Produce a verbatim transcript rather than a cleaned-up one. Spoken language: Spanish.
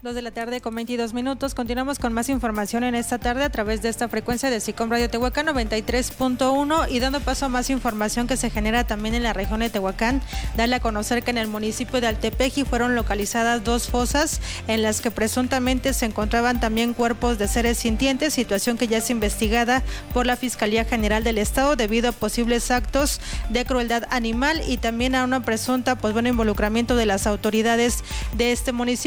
Dos de la tarde con veintidós minutos. Continuamos con más información en esta tarde a través de esta frecuencia de SICOM Radio Tehuacán noventa y tres punto uno y dando paso a más información que se genera también en la región de Tehuacán. Darle a conocer que en el municipio de Altepeji fueron localizadas dos fosas en las que presuntamente se encontraban también cuerpos de seres sintientes, situación que ya es investigada por la Fiscalía General del Estado debido a posibles actos de crueldad animal y también a una presunta pues bueno involucramiento de las autoridades de este municipio.